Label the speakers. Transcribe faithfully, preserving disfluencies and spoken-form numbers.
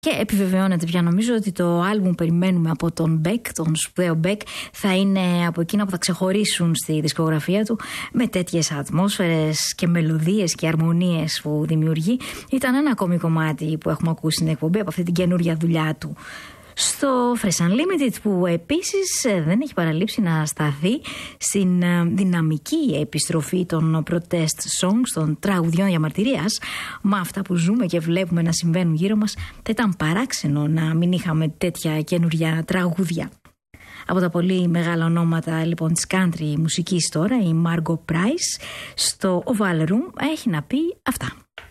Speaker 1: Και επιβεβαιώνεται πια, νομίζω, ότι το άλμπουμ που περιμένουμε από τον Beck, τον σπουδαίο Beck, θα είναι από εκείνα που θα ξεχωρίσουν στη δισκογραφία του με τέτοιες ατμόσφαιρες και μελωδίες και αρμονίες που δημιουργεί. Ήταν ένα ακόμη κομμάτι που έχουμε ακούσει στην εκπομπή από αυτή την καινούρια δουλειά του στο Fresh Unlimited, που επίσης δεν έχει παραλείψει να σταθεί στην δυναμική επιστροφή των protest songs, των τραγουδιών διαμαρτυρίας. Με αυτά που ζούμε και βλέπουμε να συμβαίνουν γύρω μας, θα ήταν παράξενο να μην είχαμε τέτοια καινούρια τραγούδια. Από τα πολύ μεγάλα ονόματα λοιπόν της country μουσικής τώρα, η Margo Price στο Oval Room έχει να πει αυτά.